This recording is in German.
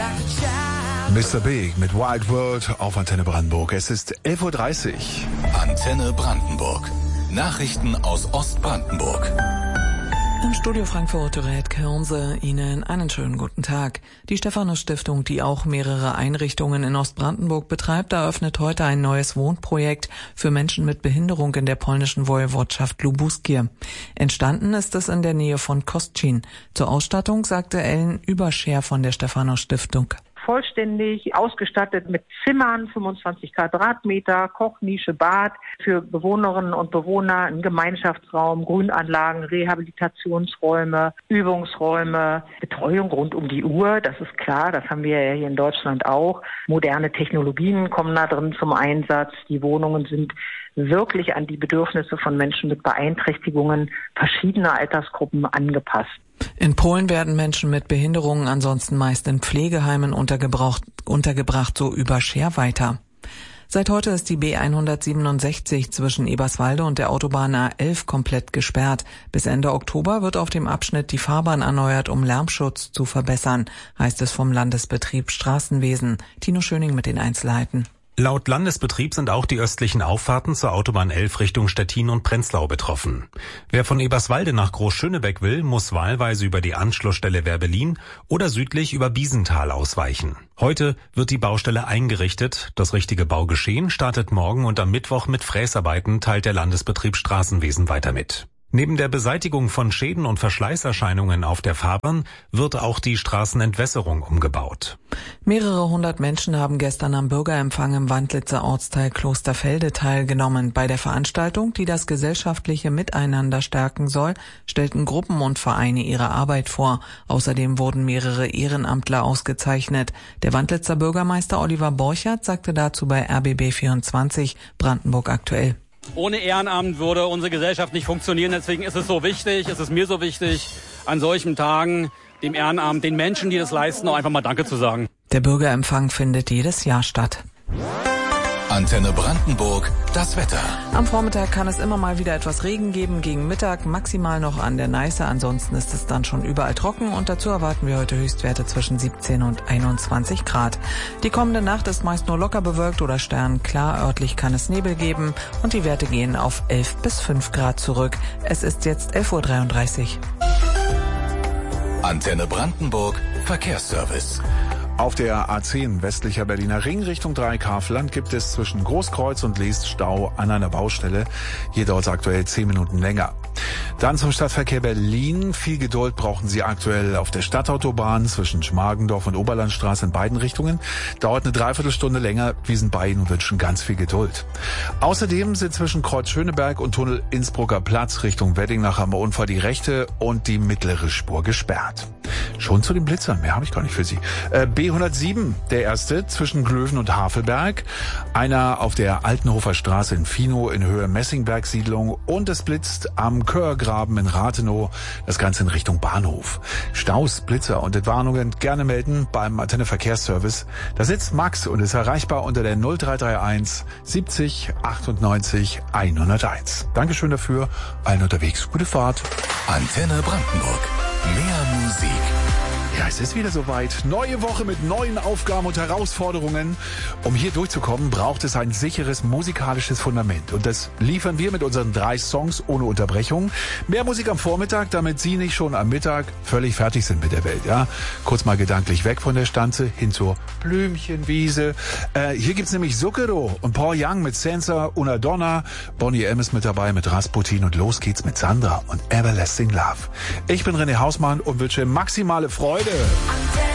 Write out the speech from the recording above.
Mr. Big mit Wild World auf Antenne Brandenburg. Es ist 11:30 Uhr. Antenne Brandenburg. Nachrichten aus Ostbrandenburg. Im Studio Frankfurt Rät Kirnse, Ihnen einen schönen guten Tag. Die Stephanus-Stiftung, die auch mehrere Einrichtungen in Ostbrandenburg betreibt, eröffnet heute ein neues Wohnprojekt für Menschen mit Behinderung in der polnischen Woiwodschaft Lubuskie. Entstanden ist es in der Nähe von Kostrzyn. Zur Ausstattung sagte Ellen Überscher von der Stephanus-Stiftung. Vollständig ausgestattet mit Zimmern, 25 Quadratmeter, Kochnische, Bad, für Bewohnerinnen und Bewohner, ein Gemeinschaftsraum, Grünanlagen, Rehabilitationsräume, Übungsräume, Betreuung rund um die Uhr, das ist klar, das haben wir ja hier in Deutschland auch. Moderne Technologien kommen da drin zum Einsatz. Die Wohnungen sind wirklich an die Bedürfnisse von Menschen mit Beeinträchtigungen verschiedener Altersgruppen angepasst. In Polen werden Menschen mit Behinderungen ansonsten meist in Pflegeheimen untergebracht, so Überscher weiter. Seit heute ist die B167 zwischen Eberswalde und der Autobahn A11 komplett gesperrt. Bis Ende Oktober wird auf dem Abschnitt die Fahrbahn erneuert, um Lärmschutz zu verbessern, heißt es vom Landesbetrieb Straßenwesen. Tino Schöning mit den Einzelheiten. Laut Landesbetrieb sind auch die östlichen Auffahrten zur Autobahn 11 Richtung Stettin und Prenzlau betroffen. Wer von Eberswalde nach Großschönebeck will, muss wahlweise über die Anschlussstelle Werbelin oder südlich über Biesenthal ausweichen. Heute wird die Baustelle eingerichtet. Das richtige Baugeschehen startet morgen und am Mittwoch mit Fräsarbeiten, teilt der Landesbetrieb Straßenwesen weiter mit. Neben der Beseitigung von Schäden und Verschleißerscheinungen auf der Fahrbahn wird auch die Straßenentwässerung umgebaut. Mehrere hundert Menschen haben gestern am Bürgerempfang im Wandlitzer Ortsteil Klosterfelde teilgenommen. Bei der Veranstaltung, die das gesellschaftliche Miteinander stärken soll, stellten Gruppen und Vereine ihre Arbeit vor. Außerdem wurden mehrere Ehrenamtler ausgezeichnet. Der Wandlitzer Bürgermeister Oliver Borchert sagte dazu bei RBB24 Brandenburg aktuell. Ohne Ehrenamt würde unsere Gesellschaft nicht funktionieren. Deswegen ist es so wichtig, ist es mir so wichtig, an solchen Tagen dem Ehrenamt, den Menschen, die das leisten, auch einfach mal Danke zu sagen. Der Bürgerempfang findet jedes Jahr statt. Antenne Brandenburg, das Wetter. Am Vormittag kann es immer mal wieder etwas Regen geben, gegen Mittag maximal noch an der Neiße, ansonsten ist es dann schon überall trocken und dazu erwarten wir heute Höchstwerte zwischen 17 und 21 Grad. Die kommende Nacht ist meist nur locker bewölkt oder sternklar, örtlich kann es Nebel geben und die Werte gehen auf 11 bis 5 Grad zurück. Es ist jetzt 11:33 Uhr. Antenne Brandenburg, Verkehrsservice. Auf der A10 westlicher Berliner Ring Richtung Dreieckhavelland gibt es zwischen Großkreuz und Leest Stau an einer Baustelle. Hier dauert es aktuell 10 Minuten länger. Dann zum Stadtverkehr Berlin. Viel Geduld brauchen Sie aktuell auf der Stadtautobahn zwischen Schmargendorf und Oberlandstraße in beiden Richtungen. Dauert eine Dreiviertelstunde länger. Wir sind bei Ihnen und wünschen ganz viel Geduld. Außerdem sind zwischen Kreuz Schöneberg und Tunnel Innsbrucker Platz Richtung Wedding nach einem Unfall die rechte und die mittlere Spur gesperrt. Schon zu den Blitzern, mehr habe ich gar nicht für Sie. B107, der erste, zwischen Glöwen und Havelberg. Einer auf der Altenhofer Straße in Finow in Höhe Messingberg-Siedlung. Und es blitzt am Körgraben in Rathenow, das Ganze in Richtung Bahnhof. Staus, Blitzer und Entwarnungen gerne melden beim Antenne Verkehrsservice. Da sitzt Max und ist erreichbar unter der 0331 70 98 101. Dankeschön dafür, allen unterwegs. Gute Fahrt. Antenne Brandenburg. Mehr Musik. Ja, es ist wieder soweit. Neue Woche mit neuen Aufgaben und Herausforderungen. Um hier durchzukommen, braucht es ein sicheres musikalisches Fundament. Und das liefern wir mit unseren 3 Songs ohne Unterbrechung. Mehr Musik am Vormittag, damit Sie nicht schon am Mittag völlig fertig sind mit der Welt. Ja, kurz mal gedanklich weg von der Stanze hin zur Blümchenwiese. Hier gibt's nämlich Zucchero und Paul Young mit Sansa Una Donna. Bonnie M ist mit dabei mit Rasputin und los geht's mit Sandra und Everlasting Love. Ich bin René Hausmann und wünsche maximale Freude.